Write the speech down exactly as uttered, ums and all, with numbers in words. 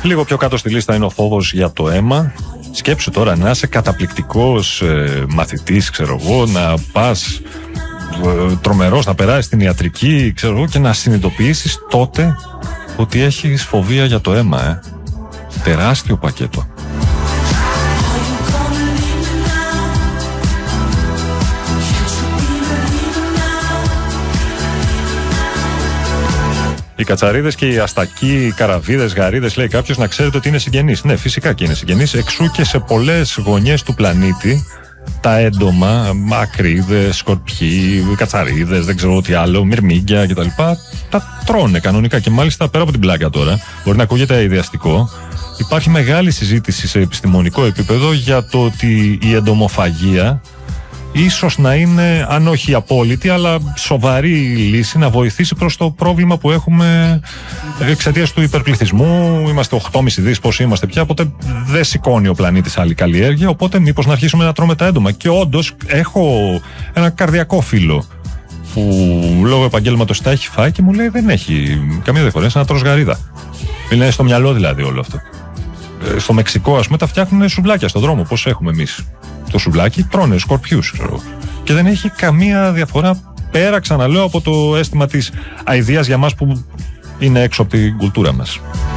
Λίγο πιο κάτω στη λίστα είναι ο φόβος για το αίμα. Σκέψου τώρα να είσαι καταπληκτικός ε, μαθητής, ξέρω εγώ, να πας ε, τρομερός, να περάσεις στην ιατρική, ξέρω εγώ, και να συνειδητοποιήσεις τότε ότι έχεις φοβία για το αίμα, ε. Τεράστιο πακέτο. Οι κατσαρίδες και οι αστακοί, οι καραβίδες, γαρίδες, λέει κάποιος, να ξέρετε ότι είναι συγγενείς. Ναι, φυσικά και είναι συγγενείς. Εξού και σε πολλές γωνιές του πλανήτη τα έντομα, ακρίδες, σκορπιοί, κατσαρίδες, δεν ξέρω τι άλλο, μυρμήγκια κτλ. Τα τρώνε κανονικά. Και μάλιστα πέρα από την πλάκα τώρα, μπορεί να ακούγεται αειδιαστικό, υπάρχει μεγάλη συζήτηση σε επιστημονικό επίπεδο για το ότι η εντομοφαγία ίσως να είναι, αν όχι απόλυτη, αλλά σοβαρή λύση να βοηθήσει προς το πρόβλημα που έχουμε εξαιτίας του υπερπληθυσμού. Είμαστε οκτώ κόμμα πέντε δις, πόσοι είμαστε πια, οπότε δεν σηκώνει ο πλανήτης άλλη καλλιέργεια, οπότε μήπως να αρχίσουμε να τρώμε τα έντομα. Και όντως έχω ένα καρδιακό φίλο που λόγω επαγγέλματος τα έχει φάει και μου λέει δεν έχει καμία διαφορά, σαν να τρως γαρίδα. Είναι στο μυαλό δηλαδή όλο αυτό. Στο Μεξικό, ας πούμε, τα φτιάχνουν σουβλάκια στον δρόμο, πώς έχουμε εμείς. Το σουβλάκι τρώνε σκορπιούς, ξέρω. Και δεν έχει καμία διαφορά πέρα, ξαναλέω, από το αίσθημα της αηδίας για μας που είναι έξω από την κουλτούρα μας.